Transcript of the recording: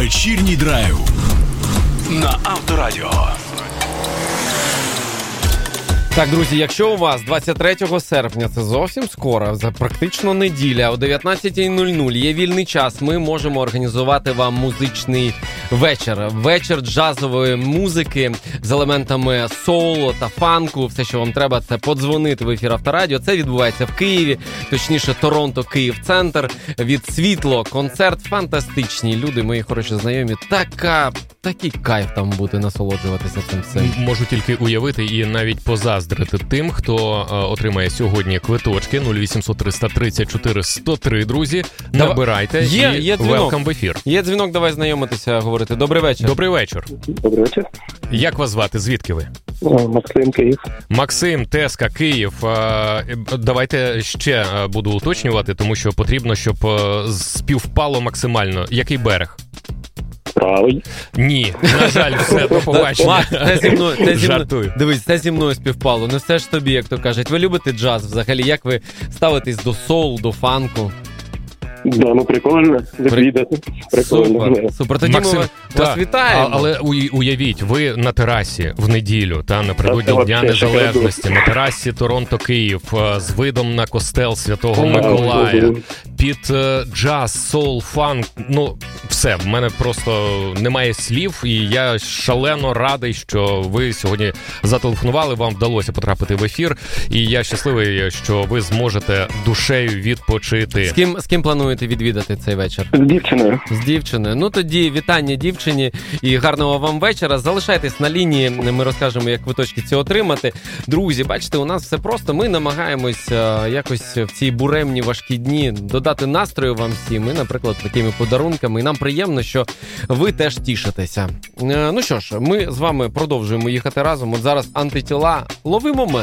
Вечірній драйв на Авторадіо. Так, друзі, якщо у вас 23 серпня, це зовсім скоро, практично неділя, о 19:00 є вільний час, ми можемо організувати вам музичний вечір. Вечір джазової музики з елементами соулу та фанку. Все, що вам треба, це подзвонити в ефір Авторадіо. Це відбувається в Києві, точніше Торонто, Київ-центр. Від Світло, концерт, фантастичні люди, мої хороші знайомі. Такий кайф там бути, насолоджуватися цим всім. Можу тільки уявити і навіть позаздрити тим, хто отримає сьогодні квиточки 0800 334 103, друзі. Набирайте і велкам в ефір. Є дзвінок, давай знайомитися, говорити. Добрий вечір. Добрий вечір. Добрий вечір. Як вас звати? Звідки ви? Максим, Київ. Максим, Теска, Київ. Давайте ще буду уточнювати, тому що потрібно, щоб співпало максимально. Який берег? Правий. Ні, на жаль, все, до побачення. Макс, це зі мною, Жартую. Дивись, це зі мною співпало. Ну все ж тобі, як то кажуть. Ви любите джаз взагалі? Як ви ставитесь до соул, до фанку? Да, ну прикольно. Відвідати. Прикольно. Супер. Тоді Максим, ми вас вітаємо. Але уявіть, ви на терасі в неділю, напередодні Це Дня вообще Незалежності, на терасі Торонто-Київ, з видом на костел Святого Миколая, під джаз, соул, фанк. Ну, все, в мене просто немає слів, і я шалено радий, що ви сьогодні зателефонували, вам вдалося потрапити в ефір, і я щасливий, що ви зможете душею відпочити. З ким плануєте відвідати цей вечір? З дівчиною. З дівчиною. Ну тоді вітання дівчині і гарного вам вечора. Залишайтесь на лінії, ми розкажемо, як квиточки ці отримати. Друзі, бачите, у нас все просто. Ми намагаємось якось в ці буремні важкі дні додати настрою вам всім. І, наприклад, такими подарунками. І нам приємно, що ви теж тішитеся. Ну що ж, ми з вами продовжуємо їхати разом. От зараз антитіла. Лови момент.